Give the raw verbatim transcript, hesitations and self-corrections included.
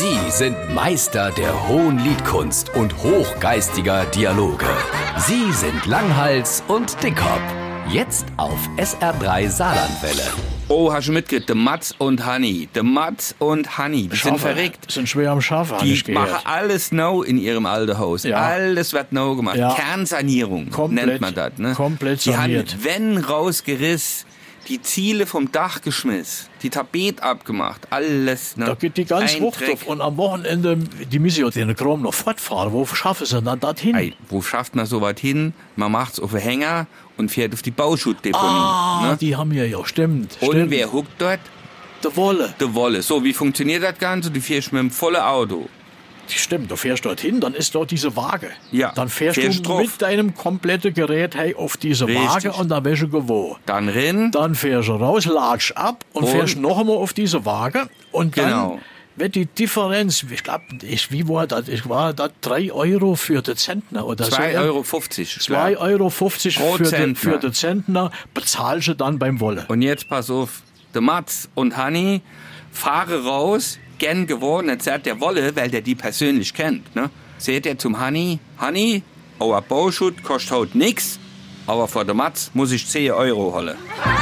Sie sind Meister der hohen Liedkunst und hochgeistiger Dialoge. Sie sind Langhals und Dickhop. Jetzt auf S R drei Saarlandwelle. Oh, hast du mitgekriegt? Der Mats und Hanni. Der Mats und Hanni, die sind verrückt. Sind schwer am Schaffen, Die machen alles neu in ihrem alten Haus. Ja. Alles wird neu gemacht. Ja. Kernsanierung Komplett, nennt man das. Ne? komplett die saniert. haben Wände rausgerissen, die Ziele vom Dach geschmissen, die Tapet abgemacht, alles. Ne? Da geht die ganze Ein Woche Dreck. drauf. Und am Wochenende, die müssen ja den Kram noch fortfahren. Wo schaffen sie dann dorthin? Ey, wo schafft man so weit hin? Man macht's auf den Hänger und fährt auf die Bauschuttdeponie. Ah, ne? die haben hier ja, stimmt. Und stimmt. wer huckt dort? Der Wolle. Die Wolle. So, wie funktioniert das Ganze? Du fährst mit dem vollen Auto. Stimmt, du fährst dorthin, dann ist dort diese Waage. Ja, Dann fährst, fährst du drauf. mit deinem kompletten Gerät hey, auf diese Richtig. Waage und dann wäsche gewogen. Dann rennen. Dann fährst du raus, latsch ab und, Und? fährst noch einmal auf diese Waage. Und dann Genau. wird die Differenz, ich glaube, ich, wie war das? Ich war da drei Euro für den Zentner oder so. zwei Euro fünfzig. zwei Euro fünfzig Pro für den, Zentner. für den Zentner bezahlst du dann beim Wolle. Und jetzt pass auf, der Mats und Hanni fahren raus, gern geworden, erzählt der Wolle, weil der die persönlich kennt. Ne? Seht er zum Hanni, Hanni, euer Bauschutt kostet heute nix, aber vor der Mats muss ich zehn Euro holen.